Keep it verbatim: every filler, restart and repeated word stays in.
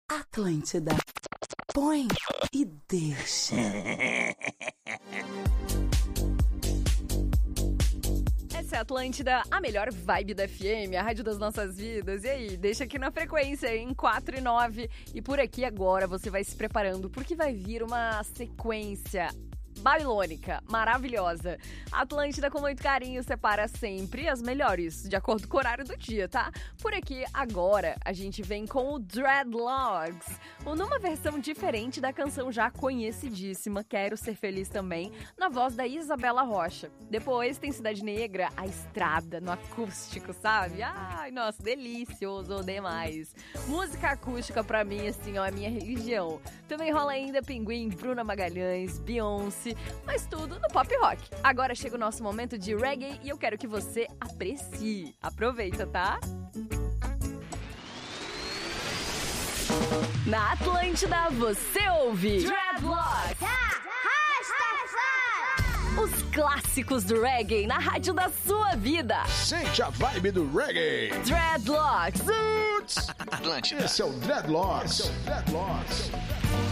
Atlântida. Põe e deixa. Essa é a Atlântida, a melhor vibe da F M, a rádio das nossas vidas. E aí, deixa aqui na frequência, em quatro e nove. E por aqui agora você vai se preparando, porque vai vir uma sequência babilônica, maravilhosa. A Atlântida, com muito carinho, separa sempre as melhores, de acordo com o horário do dia, tá? Por aqui, agora, a gente vem com o Dreadlocks, numa versão diferente da canção já conhecidíssima, Quero Ser Feliz Também, na voz da Isabela Rocha. Depois tem Cidade Negra, A Estrada, no acústico, sabe? Ai, nossa, delicioso demais. Música acústica, pra mim, assim, ó, é a minha religião. Também rola ainda Pinguim, Bruna Magalhães, Beyoncé, mas tudo no pop rock. Agora chega o nosso momento de reggae e eu quero que você aprecie. Aproveita, tá? Na Atlântida você ouve Dreadlocks, os clássicos do reggae na rádio da sua vida. Sente a vibe do reggae. Dreadlocks. Atlântida. Esse é o Dreadlocks. Esse é o Dreadlocks.